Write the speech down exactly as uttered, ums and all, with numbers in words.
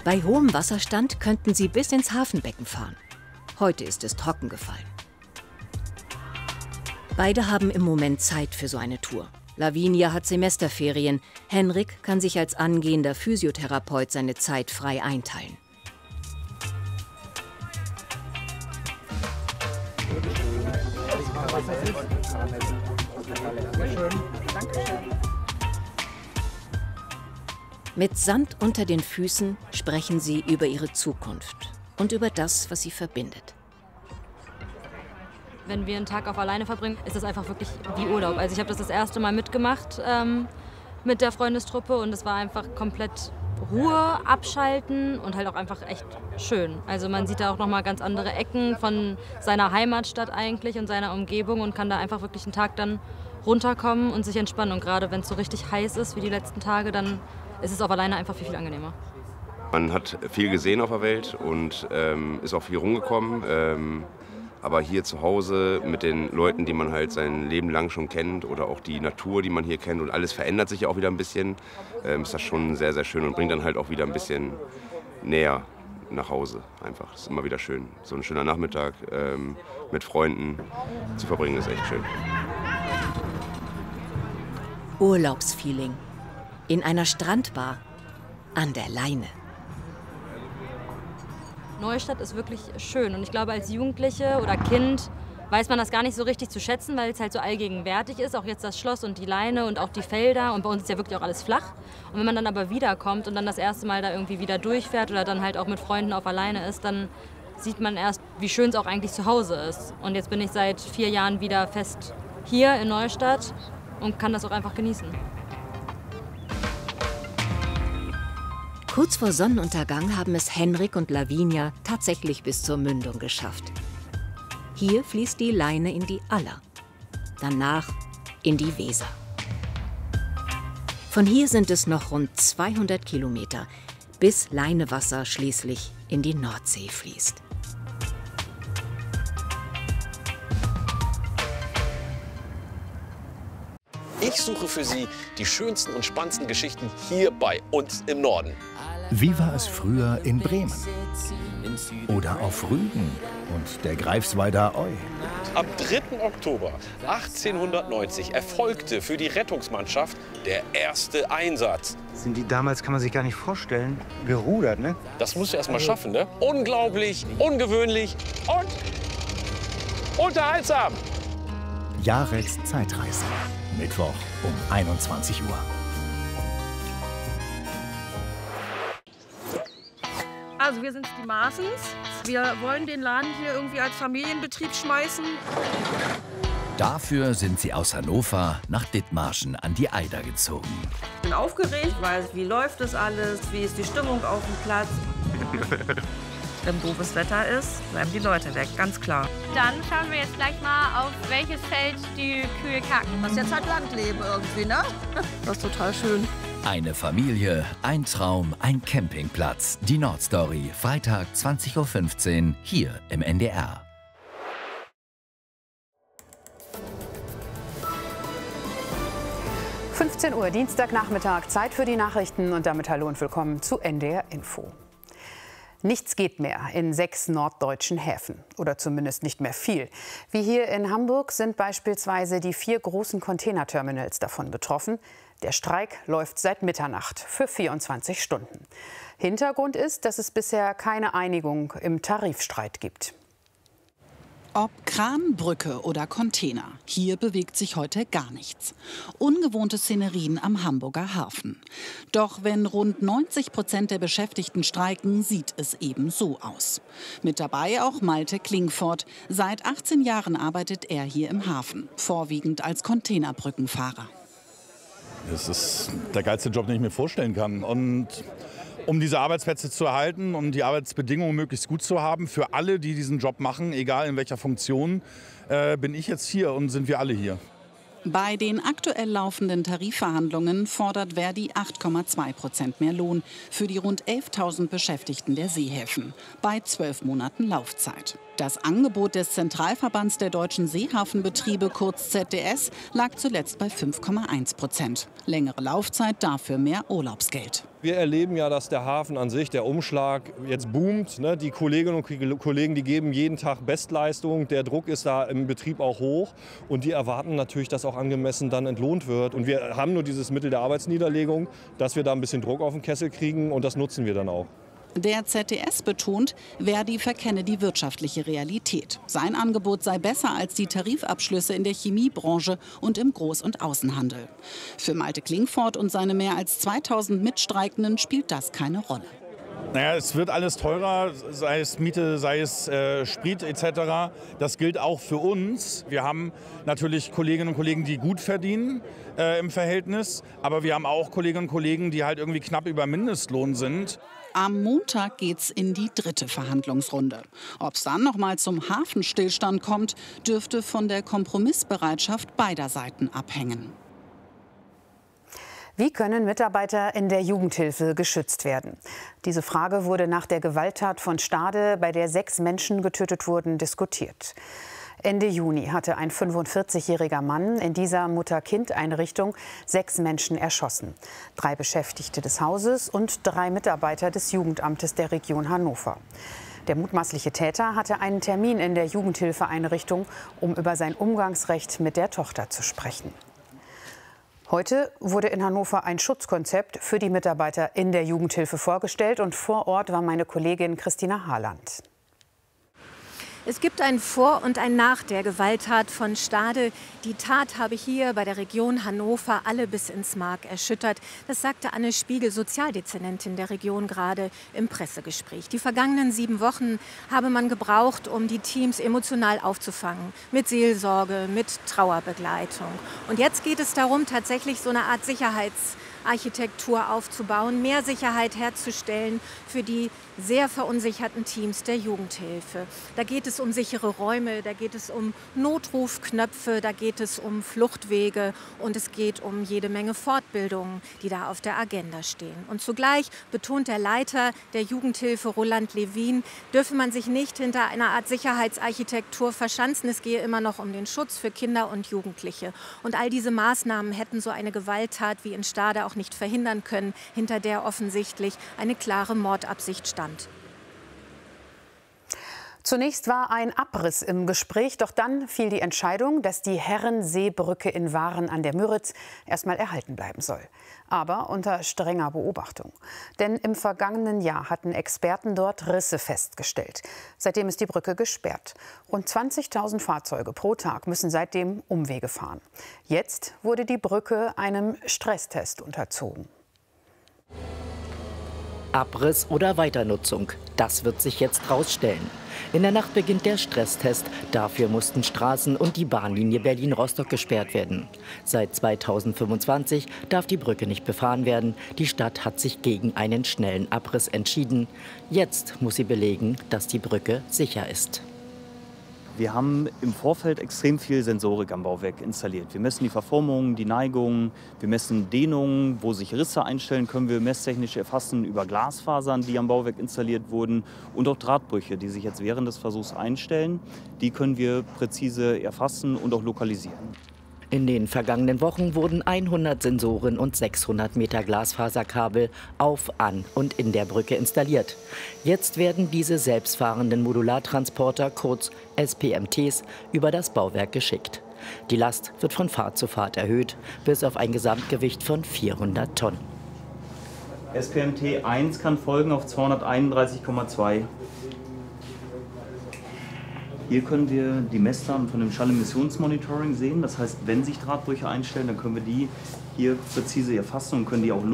Bei hohem Wasserstand könnten sie bis ins Hafenbecken fahren. Heute ist es trocken gefallen. Beide haben im Moment Zeit für so eine Tour. Lavinia hat Semesterferien. Henrik kann sich als angehender Physiotherapeut seine Zeit frei einteilen. Mit Sand unter den Füßen sprechen sie über ihre Zukunft und über das, was sie verbindet. Wenn wir einen Tag auf alleine verbringen, ist das einfach wirklich wie Urlaub. Also ich habe das das erste Mal mitgemacht ähm, mit der Freundestruppe und es war einfach komplett Ruhe, abschalten und halt auch einfach echt schön. Also man sieht da auch noch mal ganz andere Ecken von seiner Heimatstadt eigentlich und seiner Umgebung und kann da einfach wirklich einen Tag dann runterkommen und sich entspannen. Und gerade wenn es so richtig heiß ist wie die letzten Tage, dann ist es auf alleine einfach viel, viel angenehmer. Man hat viel gesehen auf der Welt und ähm, ist auch viel rumgekommen. Ähm, aber hier zu Hause mit den Leuten, die man halt sein Leben lang schon kennt oder auch die Natur, die man hier kennt und alles verändert sich ja auch wieder ein bisschen, ähm, ist das schon sehr, sehr schön und bringt dann halt auch wieder ein bisschen näher nach Hause einfach. Das ist immer wieder schön. So ein schöner Nachmittag ähm, mit Freunden zu verbringen ist echt schön. Urlaubsfeeling. In einer Strandbar. An der Leine. Neustadt ist wirklich schön und ich glaube, als Jugendliche oder Kind weiß man das gar nicht so richtig zu schätzen, weil es halt so allgegenwärtig ist. Auch jetzt das Schloss und die Leine und auch die Felder und bei uns ist ja wirklich auch alles flach. Und wenn man dann aber wiederkommt und dann das erste Mal da irgendwie wieder durchfährt oder dann halt auch mit Freunden auf alleine ist, dann sieht man erst, wie schön es auch eigentlich zu Hause ist. Und jetzt bin ich seit vier Jahren wieder fest hier in Neustadt und kann das auch einfach genießen. Kurz vor Sonnenuntergang haben es Henrik und Lavinia tatsächlich bis zur Mündung geschafft. Hier fließt die Leine in die Aller, danach in die Weser. Von hier sind es noch rund zweihundert Kilometer, bis Leinewasser schließlich in die Nordsee fließt. Ich suche für Sie die schönsten und spannendsten Geschichten hier bei uns im Norden. Wie war es früher in Bremen? Oder auf Rügen und der Greifswalder Eu? Am dritten Oktober achtzehnhundertneunzig erfolgte für die Rettungsmannschaft der erste Einsatz. Sind die damals, kann man sich gar nicht vorstellen, gerudert, ne? Das musst du erst mal schaffen, ne? Unglaublich, ungewöhnlich und unterhaltsam. Jareks Zeitreise. Mittwoch um einundzwanzig Uhr. Also wir sind die Maaßens. Wir wollen den Laden hier irgendwie als Familienbetrieb schmeißen. Dafür sind sie aus Hannover nach Dithmarschen an die Eider gezogen. Ich bin aufgeregt, weil wie läuft das alles, wie ist die Stimmung auf dem Platz. Wenn doofes Wetter ist, bleiben die Leute weg, ganz klar. Dann schauen wir jetzt gleich mal, auf welches Feld die Kühe kacken. Das ist jetzt halt Landleben irgendwie, ne? Das ist total schön. Eine Familie, ein Traum, ein Campingplatz. Die Nordstory, Freitag zwanzig Uhr fünfzehn, hier im N D R. fünfzehn Uhr, Dienstagnachmittag, Zeit für die Nachrichten und damit hallo und willkommen zu N D R Info. Nichts geht mehr in sechs norddeutschen Häfen. Oder zumindest nicht mehr viel. Wie hier in Hamburg sind beispielsweise die vier großen Containerterminals davon betroffen. Der Streik läuft seit Mitternacht für vierundzwanzig Stunden. Hintergrund ist, dass es bisher keine Einigung im Tarifstreit gibt. Ob Kran, Brücke oder Container, hier bewegt sich heute gar nichts. Ungewohnte Szenerien am Hamburger Hafen. Doch wenn rund neunzig Prozent der Beschäftigten streiken, sieht es eben so aus. Mit dabei auch Malte Klingfort. Seit achtzehn Jahren arbeitet er hier im Hafen, vorwiegend als Containerbrückenfahrer. Das ist der geilste Job, den ich mir vorstellen kann. Und um diese Arbeitsplätze zu erhalten, um die Arbeitsbedingungen möglichst gut zu haben, für alle, die diesen Job machen, egal in welcher Funktion, äh, bin ich jetzt hier und sind wir alle hier. Bei den aktuell laufenden Tarifverhandlungen fordert Verdi acht Komma zwei Prozent mehr Lohn für die rund elftausend Beschäftigten der Seehäfen bei zwölf Monaten Laufzeit. Das Angebot des Zentralverbands der deutschen Seehafenbetriebe, kurz Z D S, lag zuletzt bei fünf Komma eins Prozent. Längere Laufzeit, dafür mehr Urlaubsgeld. Wir erleben ja, dass der Hafen an sich, der Umschlag, jetzt boomt. Ne? Die Kolleginnen und Kollegen, die geben jeden Tag Bestleistung. Der Druck ist da im Betrieb auch hoch. Und die erwarten natürlich, dass auch angemessen dann entlohnt wird. Und wir haben nur dieses Mittel der Arbeitsniederlegung, dass wir da ein bisschen Druck auf den Kessel kriegen. Und das nutzen wir dann auch. Der Z D S betont, Verdi verkenne die wirtschaftliche Realität. Sein Angebot sei besser als die Tarifabschlüsse in der Chemiebranche und im Groß- und Außenhandel. Für Malte Klingfort und seine mehr als zweitausend Mitstreikenden spielt das keine Rolle. Naja, es wird alles teurer, sei es Miete, sei es äh, Sprit et cetera. Das gilt auch für uns. Wir haben natürlich Kolleginnen und Kollegen, die gut verdienen äh, im Verhältnis. Aber wir haben auch Kolleginnen und Kollegen, die halt irgendwie knapp über Mindestlohn sind. Am Montag geht's in die dritte Verhandlungsrunde. Ob es dann noch mal zum Hafenstillstand kommt, dürfte von der Kompromissbereitschaft beider Seiten abhängen. Wie können Mitarbeiter in der Jugendhilfe geschützt werden? Diese Frage wurde nach der Gewalttat von Stade, bei der sechs Menschen getötet wurden, diskutiert. Ende Juni hatte ein fünfundvierzigjähriger Mann in dieser Mutter-Kind-Einrichtung sechs Menschen erschossen. Drei Beschäftigte des Hauses und drei Mitarbeiter des Jugendamtes der Region Hannover. Der mutmaßliche Täter hatte einen Termin in der Jugendhilfeeinrichtung, um über sein Umgangsrecht mit der Tochter zu sprechen. Heute wurde in Hannover ein Schutzkonzept für die Mitarbeiter in der Jugendhilfe vorgestellt. Und vor Ort war meine Kollegin Christina Harland. Es gibt ein Vor und ein Nach der Gewalttat von Stade. Die Tat habe hier bei der Region Hannover alle bis ins Mark erschüttert. Das sagte Anne Spiegel, Sozialdezernentin der Region, gerade im Pressegespräch. Die vergangenen sieben Wochen habe man gebraucht, um die Teams emotional aufzufangen. Mit Seelsorge, mit Trauerbegleitung. Und jetzt geht es darum, tatsächlich so eine Art Sicherheitsarchitektur aufzubauen, mehr Sicherheit herzustellen für die sehr verunsicherten Teams der Jugendhilfe. Da geht es um sichere Räume, da geht es um Notrufknöpfe, da geht es um Fluchtwege und es geht um jede Menge Fortbildungen, die da auf der Agenda stehen. Und zugleich betont der Leiter der Jugendhilfe, Roland Levin, dürfe man sich nicht hinter einer Art Sicherheitsarchitektur verschanzen. Es gehe immer noch um den Schutz für Kinder und Jugendliche. Und all diese Maßnahmen hätten so eine Gewalttat wie in Stade auch nicht verhindern können, hinter der offensichtlich eine klare Mordabsicht stand. Zunächst war ein Abriss im Gespräch, doch dann fiel die Entscheidung, dass die Herrenseebrücke in Waren an der Müritz erstmal erhalten bleiben soll. Aber unter strenger Beobachtung. Denn im vergangenen Jahr hatten Experten dort Risse festgestellt. Seitdem ist die Brücke gesperrt. Rund zwanzigtausend Fahrzeuge pro Tag müssen seitdem Umwege fahren. Jetzt wurde die Brücke einem Stresstest unterzogen. Abriss oder Weiternutzung, das wird sich jetzt rausstellen. In der Nacht beginnt der Stresstest. Dafür mussten Straßen und die Bahnlinie Berlin-Rostock gesperrt werden. Seit zweitausendfünfundzwanzig darf die Brücke nicht befahren werden. Die Stadt hat sich gegen einen schnellen Abriss entschieden. Jetzt muss sie belegen, dass die Brücke sicher ist. Wir haben im Vorfeld extrem viel Sensorik am Bauwerk installiert. Wir messen die Verformungen, die Neigungen, wir messen Dehnungen, wo sich Risse einstellen, können wir messtechnisch erfassen über Glasfasern, die am Bauwerk installiert wurden und auch Drahtbrüche, die sich jetzt während des Versuchs einstellen. Die können wir präzise erfassen und auch lokalisieren. In den vergangenen Wochen wurden hundert Sensoren und sechshundert Meter Glasfaserkabel auf, an und in der Brücke installiert. Jetzt werden diese selbstfahrenden Modulartransporter, kurz S P M Ts, über das Bauwerk geschickt. Die Last wird von Fahrt zu Fahrt erhöht, bis auf ein Gesamtgewicht von vierhundert Tonnen. S P M T eins kann folgen auf zweihunderteinunddreißig Komma zwei. Hier können wir die Messdaten von dem Schallemissionsmonitoring sehen. Das heißt, wenn sich Drahtbrüche einstellen, dann können wir die hier präzise erfassen und können die auch